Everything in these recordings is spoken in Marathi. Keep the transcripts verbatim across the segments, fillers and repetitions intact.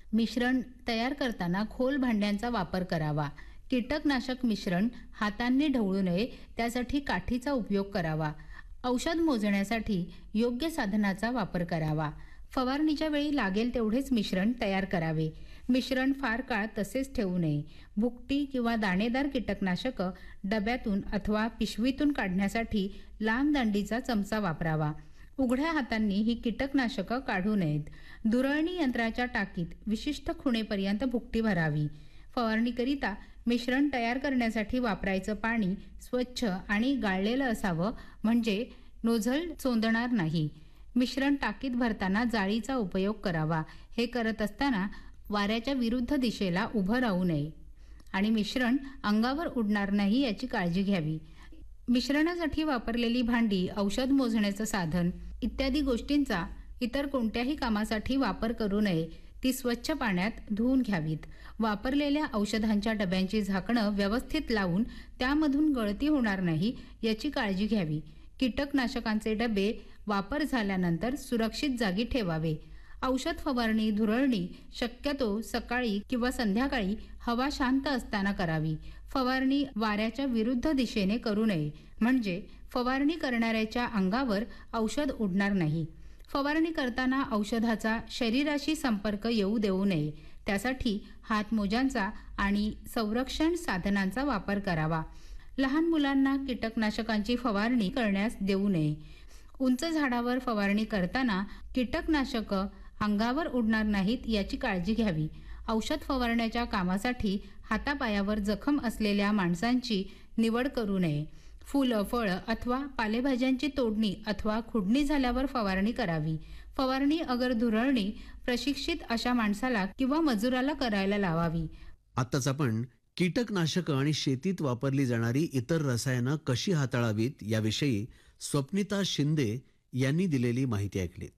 मिश्रण तयार करताना खोल भांड्यांचा वापर करावा. कीटकनाशक मिश्रण हातांनी ढवळू नये, त्यासाठी काठीचा उपयोग करावा. औषध मोजण्यासाठी योग्य साधनाचा वापर करावा. फवारणीच्या वेळी लागेल तेवढेच मिश्रण तयार करावे. मिश्रण फार काळ तसेच ठेवू नये. भुकटी किंवा दाणेदार कीटकनाशक डब्यातून अथवा पिशवीतून काढण्यासाठी लांब दांडीचा चमचा वापरावा. उघड्या हातांनी ही कीटकनाशकं काढू नयेत. धुरळणी यंत्राच्या टाकीत विशिष्ट खुणेपर्यंत भुकटी भरावी. फवारणीकरिता मिश्रण तयार करण्यासाठी वापरायचं पाणी स्वच्छ आणि गाळलेलं असावं, म्हणजे नोझल चोंदणार नाही. मिश्रण टाकीत भरताना जाळीचा उपयोग करावा. हे करत असताना वाऱ्याच्या विरुद्ध दिशेला उभं राहू नये आणि मिश्रण अंगावर उडणार नाही याची काळजी घ्यावी. मिश्रणासाठी वापरलेली भांडी, औषध मोजण्याचं साधन इत्यादी गोष्टींचा इतर कोणत्याही कामासाठी वापर करू नये. ती स्वच्छ पाण्यात धुवून घ्यावीत. वापरलेल्या औषधांच्या डब्यांची झाकणं व्यवस्थित लावून त्यामधून गळती होणार नाही याची काळजी घ्यावी. कीटकनाशकांचे डबे वापर झाल्यानंतर सुरक्षित जागी ठेवावे. औषध फवारणी, धुरळणी शक्यतो सकाळी किंवा संध्याकाळी हवा शांत असताना करावी. फवारणी वाऱ्याच्या विरुद्ध दिशेने करू नये, म्हणजे फवारणी करणाऱ्याच्या अंगावर औषध उडणार नाही. फवारणी करताना औषधाचा शरीराशी संपर्क येऊ देऊ नये. त्यासाठी हातमोजांचा आणि संरक्षण साधनांचा वापर करावा. लहान मुलांना कीटकनाशकांची फवारणी करण्यास देऊ नये. उंच झाडावर फवारणी करताना कीटकनाशक अंगावर उडणार नाहीत याची काळजी घ्यावी. औषध फवारण्याच्या कामासाठी हातापायावर जखम असलेल्या माणसांची निवड करू नये. फुलं, फळं अथवा पालेभाज्यांची तोडणी अथवा खुडणी झाल्यावर फवारणी करावी. फवारणी अगर धुरळणी प्रशिक्षित अशा माणसाला किंवा मजुराला करायला लावावी. आत्ताच आपण कीटकनाशकं आणि शेतीत वापरली जाणारी इतर रसायनं कशी हाताळावीत याविषयी स्वप्निता शिंदे यांनी दिलेली माहिती ऐकली.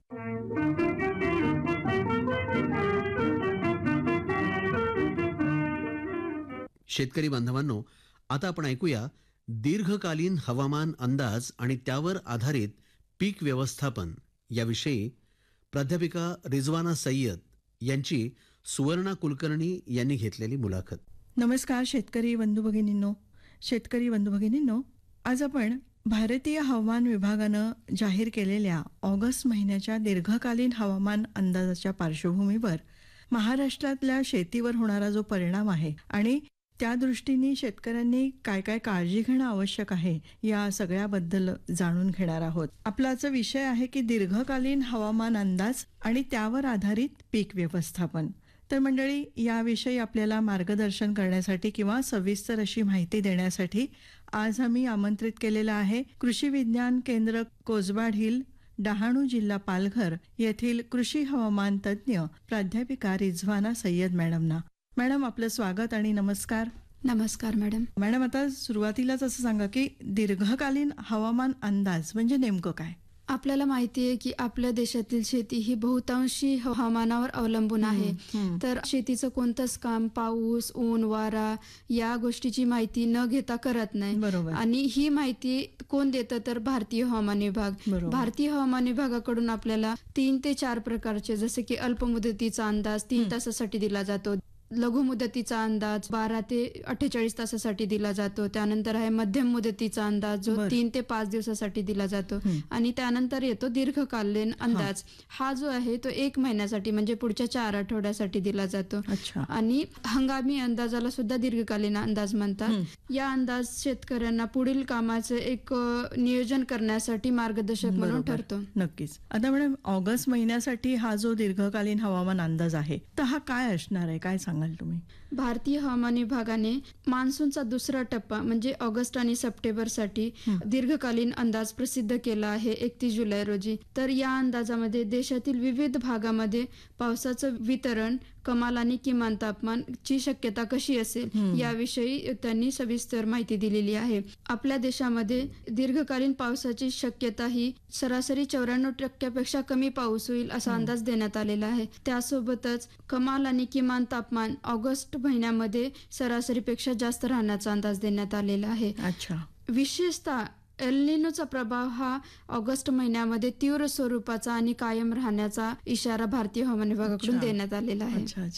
शेतकरी बांधवांनो, आता आपण ऐकूया दीर्घकालीन हवामान अंदाज आणि त्यावर आधारित पीक व्यवस्थापन याविषयी प्राध्यापिका रिजवाना सय्यद यांची सुवर्णा कुलकर्णी यांनी घेतलेली मुलाखत. नमस्कार शेतकरी बंधू भगिनींनो. शेतकरी बंधू भगिनींनो, आज आपण भारतीय हवामान विभागानं जाहीर केलेल्या ऑगस्ट महिन्याच्या दीर्घकालीन हवामान अंदाजाच्या पार्श्वभूमीवर महाराष्ट्रातल्या शेतीवर होणारा जो परिणाम आहे आणि त्या दृष्टीने शेतकऱ्यांनी काय काय काळजी घेणं आवश्यक आहे या सगळ्याबद्दल जाणून घेणार आहोत. आपलाचा विषय आहे की दीर्घकालीन हवामान अंदाज आणि त्यावर आधारित पीक व्यवस्थापन. तर मंडळी, याविषयी आपल्याला मार्गदर्शन करण्यासाठी किंवा सविस्तर अशी माहिती देण्यासाठी आज आम्ही आमंत्रित केलेलं आहे कृषी विज्ञान केंद्र कोसबाड हिल, डहाणू, जिल्हा पालघर येथील कृषी हवामान तज्ज्ञ प्राध्यापिका रिजवाना सय्यद मॅडमना. मॅडम, आपलं स्वागत आणि नमस्कार. नमस्कार मॅडम. मॅडम, आता सुरुवातीलाच असं सांगा की दीर्घकालीन हवामान अंदाज म्हणजे नेमकं काय? आपल्याला माहिती आहे की आपल्या देशातील शेती ही बहुतांशी हवामानावर अवलंबून आहे. तर शेतीचं कोणतंच काम पाऊस, ऊन, वारा या गोष्टीची माहिती न घेता करत नाही. बरोबर. आणि ही माहिती कोण देतं तर भारतीय हवामान विभाग. भारतीय हवामान विभागाकडून आपल्याला तीन ते चार प्रकारचे, जसे की अल्पमुदतीचा अंदाज तीन तासासाठी दिला जातो, लघु मुदतीचा अंदाज बारा ते अठ्ठेचाळीस तासासाठी दिला जातो, त्यानंतर आहे मध्यम मुदतीचा अंदाज जो तीन ते पाच दिवसासाठी दिला जातो, आणि त्यानंतर येतो दीर्घकालीन अंदाज. हा जो आहे तो एक महिन्यासाठी म्हणजे पुढच्या चार आठवड्यासाठी दिला जातो. आणि हंगामी अंदाजाला सुद्धा दीर्घकालीन अंदाज म्हणतात. या अंदाज शेतकऱ्यांना पुढील कामाचे एक नियोजन करण्यासाठी मार्गदर्शक म्हणून ठरतो. नक्कीच. आता मॅडम, ऑगस्ट महिन्यासाठी हा जो दीर्घकालीन हवामान अंदाज आहे तर हा काय असणार आहे, काय सांगा तुम्ही? भारतीय हवामान विभागाने मान्सूनचा दुसरा टप्पा म्हणजे ऑगस्ट आणि सप्टेंबर साठी दीर्घकालीन अंदाज प्रसिद्ध केला आहे एकतीस जुलै रोजी. तर या अंदाजामध्ये देशातील विविध भागामध्ये पावसाचं वितरण, कमाल आणि किमान तापमानची शक्यता कशी असेल याविषयी त्यांनी सविस्तर माहिती दिलेली आहे. आपल्या देशामध्ये दीर्घकालीन पावसाची शक्यता ही सरासरी चौऱ्याण्णव टक्क्यापेक्षा कमी पाऊस होईल असा अंदाज देण्यात आलेला आहे. त्यासोबतच कमाल आणि किमान तापमान ऑगस्ट महिन्यामध्ये सरासरीपेक्षा जास्त राहण्याचा अंदाज देण्यात आलेला आहे. अच्छा. विशेषतः एल निनोचा प्रभाव हा ऑगस्ट महिन्यामध्ये तीव्र स्वरूपाचा आणि कायम राहण्याचा इशारा भारतीय हवामान विभागाकडून देण्यात आलेला आहे.